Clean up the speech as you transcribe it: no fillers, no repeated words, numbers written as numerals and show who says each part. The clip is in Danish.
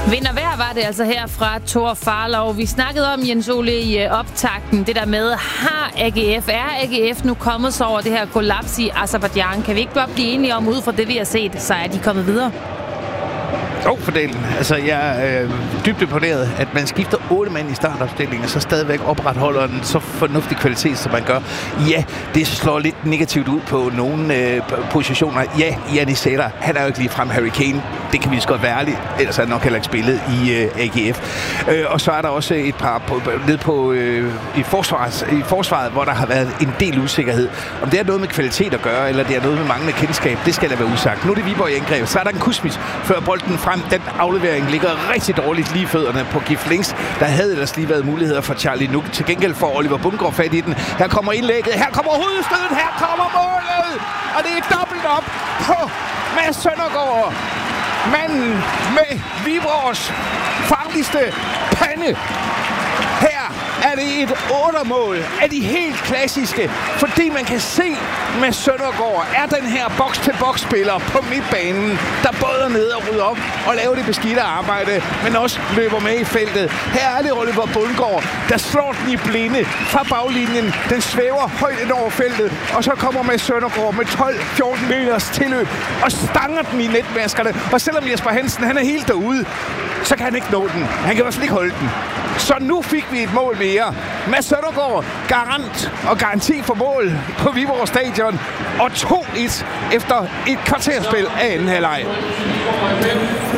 Speaker 1: Vind og vejr var det altså her fra Thor Farlov. Vi snakkede om, Jens Ole, i optakten, det der med, er AGF nu kommet så over det her kollaps i Aserbajdsjan? Kan vi ikke godt blive enige om, ud fra det, vi har set, så er de kommet videre?
Speaker 2: For delen. Altså, jeg er dybt imponeret, at man skifter 8 mand i startopstillingen, og så stadigvæk opretholder en så fornuftig kvalitet, som man gør. Ja, det slår lidt negativt ud på nogle positioner. Ja, Jannis Sætter, han er jo ikke lige frem Harry Kane. Det kan vi så godt være ærligt. Ellers er han nok heller ikke spillet i AGF. Og så er der også et par i forsvaret, hvor der har været en del usikkerhed. Om det er noget med kvalitet at gøre, eller det er noget med manglende kendskab, det skal der være usagt. Nu er det Viborg i angreb. Så er der en Kusmis, før bolden frem. Den aflevering ligger rigtig dårligt lige fødderne på Gif Links. Der havde ellers lige været muligheder for Charlie Nuk. Til gengæld får Oliver Bundgaard fat i den. Her kommer indlægget. Her kommer hovedstødet. Her kommer målet. Og det er dobbelt op på Mads Søndergaard. Manden med Viborgs farligste pande. Her er det et 8-mål af de helt klassiske, fordi man kan se, med Søndergaard er den her boks-til-boks-spiller på midtbanen, der både er nede og rydder op og laver det beskidte arbejde, men også løber med i feltet. Her er det Oliver Bundgaard, der slår den i blinde fra baglinjen. Den svæver højt ind over feltet, og så kommer med Søndergaard med 12-14 meters tilløb og stanger den i netmaskerne. Og selvom Jesper Hansen han er helt derude, så kan han ikke nå den. Han kan i hvert fald ikke holde den. Så nu fik vi et mål mere. Mads Søndergaard, garant og garanti for mål på Viborg Stadion. Og 2-1 efter et kvarterspil af anden halvleg.